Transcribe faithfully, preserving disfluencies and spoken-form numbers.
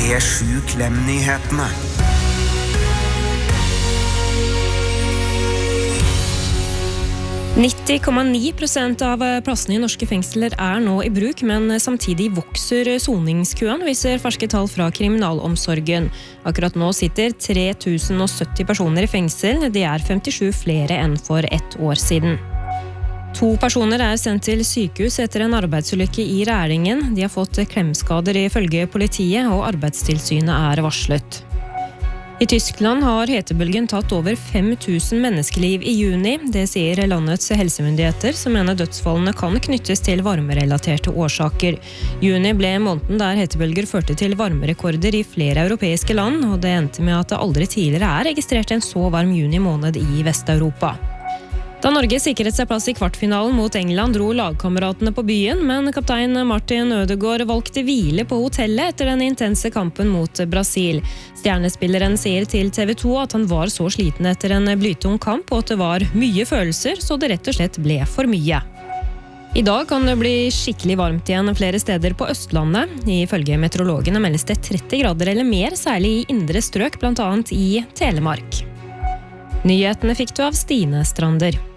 P sju Klem-nyhetene. nitti komma ni prosent av plassene i norske fengsler er nå i bruk, men samtidig vokser soningskøen, viser ferske tall fra kriminalomsorgen. Akkurat nå sitter tre tusen sytti personer i fengsel, det er femtisju flere enn for ett år siden. To personer er sendt til sykehus etter en arbeidsulykke i Rælingen. De har fått klemskader ifølge politiet, og arbeidstilsynet er varslet. I Tyskland har hetebølgen tatt over fem tusen menneskeliv i juni. Det sier landets helsemyndigheter, som mener dødsfallene kan knyttes til varmerelaterte årsaker. Juni ble måneden der hetebølger førte til varmerekorder i flere europeiske land, og det endte med at det aldri tidligere er registrert en så varm juni måned i Vest-Europa. Da Norge sikret seg plass i kvartfinalen mot England, dro lagkameratene på byen, men kaptein Martin Ødegaard valgte hvile på hotellet etter den intense kampen mot Brasil. Stjernespilleren sier til T V to at han var så sliten etter en blytung kamp, og at det var mye følelser, så det rett og slett ble for mye. I dag kan det bli skikkelig varmt igjen flere steder på Østlandet. Ifølge meteorologene meldes det tretti grader eller mer, særlig i indre strøk, blant annet i Telemark. Nyhetene fikk du av Stine Strander.